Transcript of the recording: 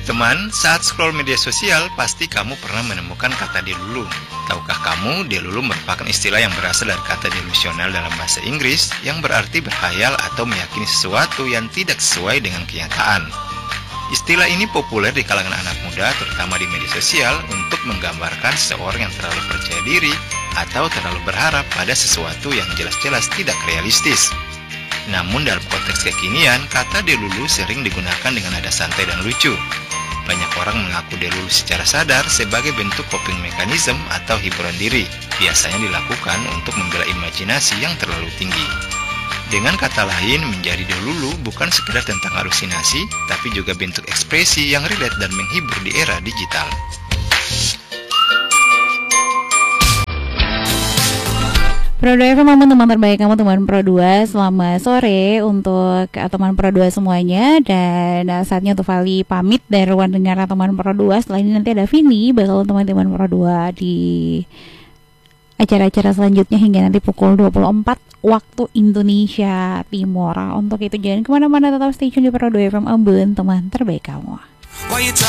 Teman, saat scroll media sosial, pasti kamu pernah menemukan kata delulu. Tahukah kamu, delulu merupakan istilah yang berasal dari kata delusional dalam bahasa Inggris yang berarti berkhayal atau meyakini sesuatu yang tidak sesuai dengan kenyataan. Istilah ini populer di kalangan anak muda, terutama di media sosial, untuk menggambarkan seseorang yang terlalu percaya diri atau terlalu berharap pada sesuatu yang jelas-jelas tidak realistis. Namun dalam konteks kekinian, kata delulu sering digunakan dengan nada santai dan lucu. Banyak orang mengaku delulu secara sadar sebagai bentuk coping mechanism atau hiburan diri, biasanya dilakukan untuk membela imajinasi yang terlalu tinggi. Dengan kata lain, menjadi delulu bukan sekedar tentang halusinasi, tapi juga bentuk ekspresi yang relate dan menghibur di era digital. Pro 2 FM, teman terbaik kamu, teman Pro 2. Selamat sore untuk teman Pro 2 semuanya. Dan saatnya untuk Vali pamit dari ruang dengar teman Pro 2. Setelah ini nanti ada Vini bakal teman-teman Pro 2 di acara-acara selanjutnya hingga nanti pukul 24 waktu Indonesia Timur. Untuk itu jangan kemana-mana, tetap stay tune di Pro 2 FM, teman terbaik kamu.